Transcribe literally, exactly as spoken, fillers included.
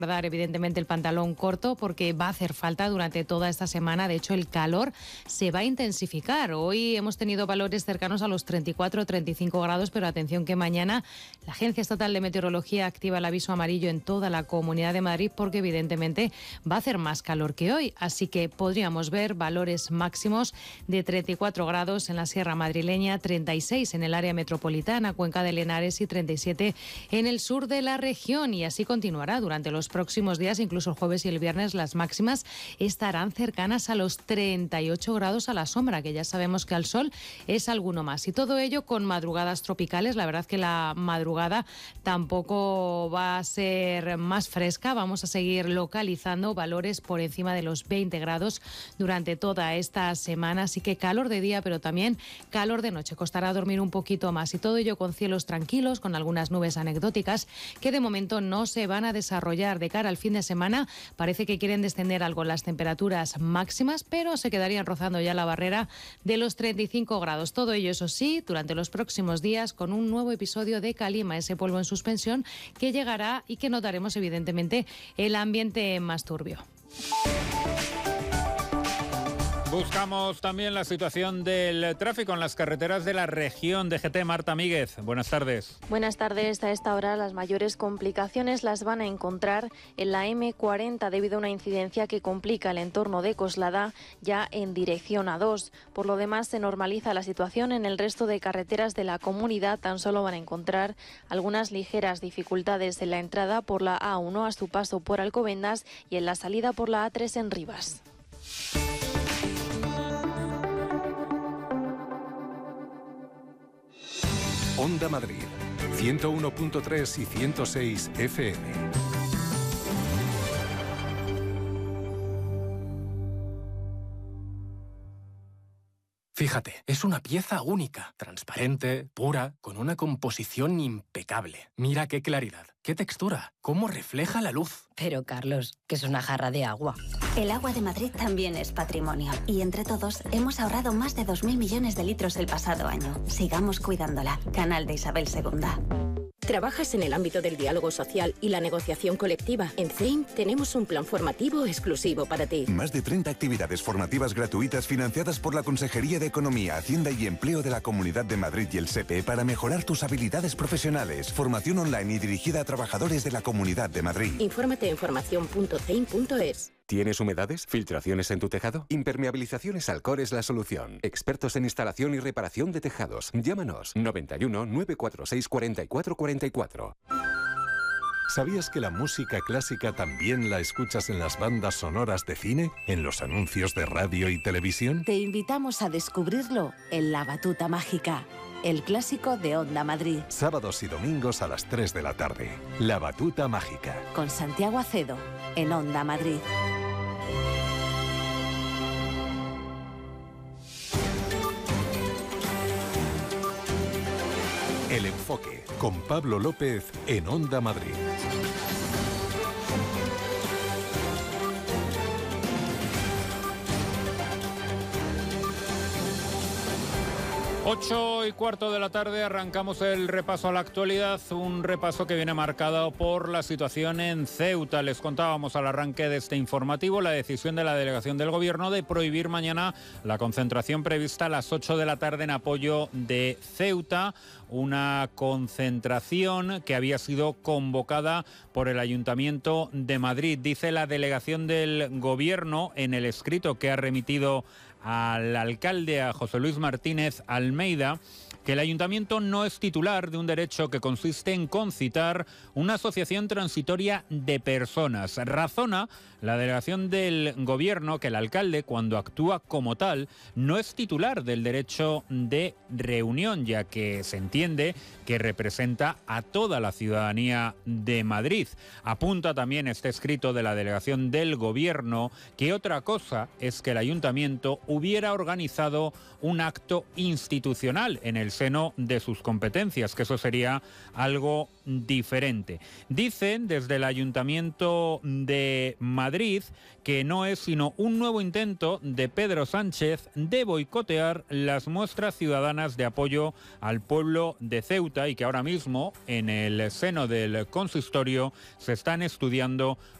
Dar evidentemente el pantalón corto porque va a hacer falta durante toda esta semana. De hecho, el calor se va a intensificar. Hoy hemos tenido valores cercanos a los treinta y cuatro, treinta y cinco grados, pero atención que mañana la Agencia Estatal de Meteorología activa el aviso amarillo en toda la Comunidad de Madrid porque evidentemente va a hacer más calor que hoy. Así que podríamos ver valores máximos de treinta y cuatro grados en la Sierra Madrileña, treinta y seis en el área metropolitana, Cuenca de Henares y treinta y siete en el sur de la región. Y así continuará durante los próximos días, incluso el jueves y el viernes, las máximas estarán cercanas a los treinta y ocho grados a la sombra, que ya sabemos que al sol es alguno más. Y todo ello con madrugadas tropicales. La verdad que la madrugada tampoco va a ser más fresca. Vamos a seguir localizando valores por encima de los veinte grados durante toda esta semana. Así que calor de día, pero también calor de noche. Costará dormir un poquito más. Y todo ello con cielos tranquilos, con algunas nubes anecdóticas que de momento no se van a desarrollar. De cara al fin de semana parece que quieren descender algo las temperaturas máximas, pero se quedarían rozando ya la barrera de los treinta y cinco grados. Todo ello, eso sí, durante los próximos días con un nuevo episodio de calima, ese polvo en suspensión que llegará y que notaremos evidentemente el ambiente más turbio. Buscamos también la situación del tráfico en las carreteras de la región. D G T, Marta Míguez, buenas tardes. Buenas tardes. A esta hora las mayores complicaciones las van a encontrar en la eme cuarenta debido a una incidencia que complica el entorno de Coslada ya en dirección A dos. Por lo demás se normaliza la situación en el resto de carreteras de la comunidad. Tan solo van a encontrar algunas ligeras dificultades en la entrada por la A uno a su paso por Alcobendas y en la salida por la A tres en Rivas. Onda Madrid, ciento uno punto tres y ciento seis F M. Fíjate, es una pieza única, transparente, pura, con una composición impecable. Mira qué claridad, qué textura, cómo refleja la luz. Pero, Carlos, que es una jarra de agua. El agua de Madrid también es patrimonio. Y entre todos hemos ahorrado más de dos mil millones de litros el pasado año. Sigamos cuidándola. Canal de Isabel segunda. ¿Trabajas en el ámbito del diálogo social y la negociación colectiva? En C E I M tenemos un plan formativo exclusivo para ti. Más de treinta actividades formativas gratuitas financiadas por la Consejería de Economía, Hacienda y Empleo de la Comunidad de Madrid y el S E P E para mejorar tus habilidades profesionales. Formación online y dirigida a trabajadores de la Comunidad de Madrid. Infórmate en formación punto ceim punto es. ¿Tienes humedades? ¿Filtraciones en tu tejado? Impermeabilizaciones Alcor es la solución. Expertos en instalación y reparación de tejados. Llámanos noventa y uno, nueve cuatro seis, cuarenta y cuatro cuarenta y cuatro. ¿Sabías que la música clásica también la escuchas en las bandas sonoras de cine? ¿En los anuncios de radio y televisión? Te invitamos a descubrirlo en La Batuta Mágica, el clásico de Onda Madrid. Sábados y domingos a las tres de la tarde. La Batuta Mágica. Con Santiago Acedo, en Onda Madrid. El Enfoque, con Pablo López en Onda Madrid. Ocho y cuarto de la tarde arrancamos el repaso a la actualidad, un repaso que viene marcado por la situación en Ceuta. Les contábamos al arranque de este informativo la decisión de la delegación del Gobierno de prohibir mañana la concentración prevista a las ocho de la tarde en apoyo de Ceuta, una concentración que había sido convocada por el Ayuntamiento de Madrid. Dice la delegación del Gobierno en el escrito que ha remitido al alcalde, a José Luis Martínez Almeida, que el ayuntamiento no es titular de un derecho que consiste en concitar una asociación transitoria de personas. Razona la delegación del Gobierno que el alcalde, cuando actúa como tal, no es titular del derecho de reunión, ya que se entiende que representa a toda la ciudadanía de Madrid. Apunta también este escrito de la delegación del Gobierno que otra cosa es que el ayuntamiento hubiera organizado un acto institucional en el seno de sus competencias, que eso sería algo diferente. Dicen desde el Ayuntamiento de Madrid que no es sino un nuevo intento de Pedro Sánchez de boicotear las muestras ciudadanas de apoyo al pueblo de Ceuta y que ahora mismo en el seno del consistorio se están estudiando